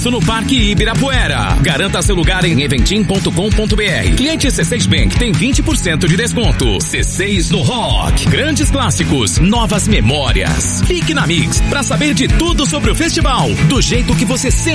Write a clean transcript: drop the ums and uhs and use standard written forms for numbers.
no Parque Ibirapuera. Garanta seu lugar em eventim.com.br. Cliente C6 Bank tem 20% de desconto. C6 no Rock. Grandes clássicos, novas memórias. Fique na Mix pra saber de tudo sobre o festival, do jeito que você sempre